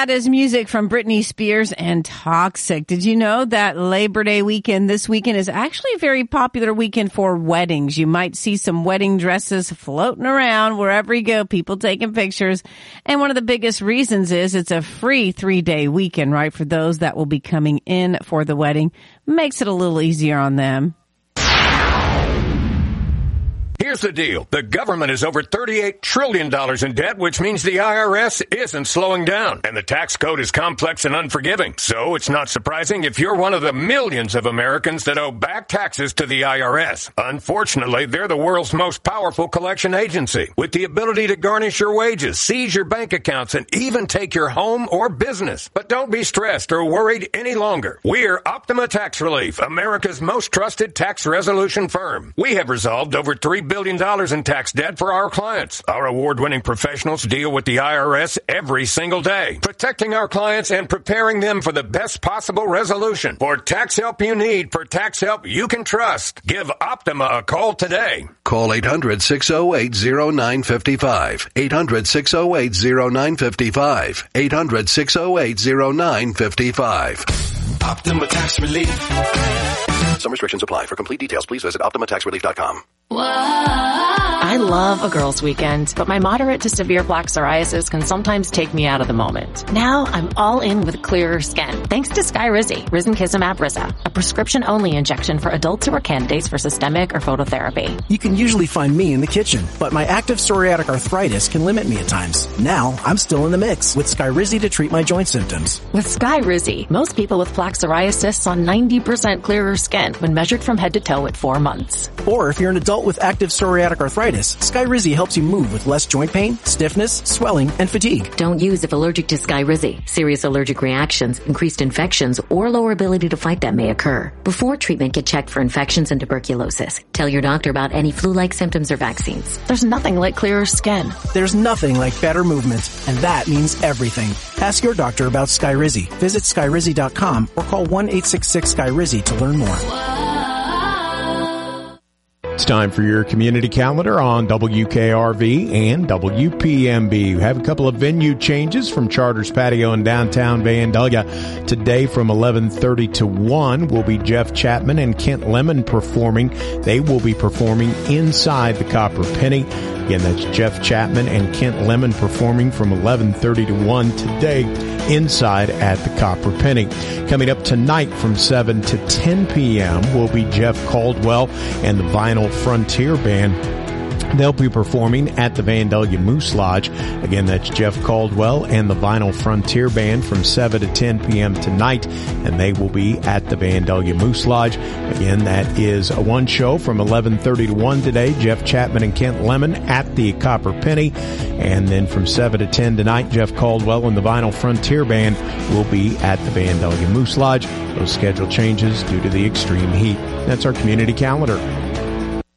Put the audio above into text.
That is music from Britney Spears and Toxic. Did you know that Labor Day weekend, this weekend, is actually a very popular weekend for weddings? You might see some wedding dresses floating around wherever you go, people taking pictures. And one of the biggest reasons is it's a free 3-day weekend, right? For those that will be coming in for the wedding. Makes it a little easier on them. Here's the deal. The government is over $38 trillion in debt, which means the IRS isn't slowing down. And the tax code is complex and unforgiving. So it's not surprising if you're one of the millions of Americans that owe back taxes to the IRS. Unfortunately, they're the world's most powerful collection agency, with the ability to garnish your wages, seize your bank accounts, and even take your home or business. But don't be stressed or worried any longer. We're Optima Tax Relief, America's most trusted tax resolution firm. We have resolved over $3 billion in tax debt for our clients. Our award-winning professionals deal with the IRS every single day, protecting our clients and preparing them for the best possible resolution. For tax help you need, for tax help you can trust, give Optima a call today. Call 800-608-0955. 800-608-0955. 800-608-0955. Optima Tax Relief. Some restrictions apply. For complete details, please visit OptimaTaxRelief.com. I love a girls' weekend, but my moderate to severe plaque psoriasis can sometimes take me out of the moment. Now I'm all in with clearer skin, thanks to Skyrizi, Risankizumab Rizza, a prescription-only injection for adults who are candidates for systemic or phototherapy. You can usually find me in the kitchen, but my active psoriatic arthritis can limit me at times. Now I'm still in the mix with Skyrizi to treat my joint symptoms. With Skyrizi, most people with plaque psoriasis saw 90% clearer skin when measured from head to toe at 4 months. Or if you're an adult with active psoriatic arthritis, Skyrizi helps you move with less joint pain, stiffness, swelling, and fatigue. Don't use if allergic to Skyrizi. Serious allergic reactions, increased infections, or lower ability to fight them may occur. Before treatment, get checked for infections and tuberculosis. Tell your doctor about any flu-like symptoms or vaccines. There's nothing like clearer skin. There's nothing like better movement, and that means everything. Ask your doctor about Skyrizi. Visit Skyrizi.com or call 1-866-SKYRIZI to learn more. It's time for your community calendar on WKRV and WPMB. We have a couple of venue changes from Charters Patio in downtown Vandalia. Today from 11:30 to 1 will be Jeff Chapman and Kent Lemon performing. They will be performing inside the Copper Penny. Again, that's Jeff Chapman and Kent Lemon performing from 11:30 to 1 today inside at the Copper Penny. Coming up tonight from 7 to 10 p.m. will be Jeff Caldwell and the Vinyl Frontier Band. They'll be performing at the Vandalia Moose Lodge. Again, that's Jeff Caldwell and the Vinyl Frontier Band from 7 to 10 p.m. tonight, and they will be at the Vandalia Moose Lodge. Again, that is a one show from 11:30 to 1 today, Jeff Chapman and Kent Lemon at the Copper Penny. And then from 7 to 10 tonight, Jeff Caldwell and the Vinyl Frontier Band will be at the Vandalia Moose Lodge. Those schedule changes due to the extreme heat. That's our community calendar.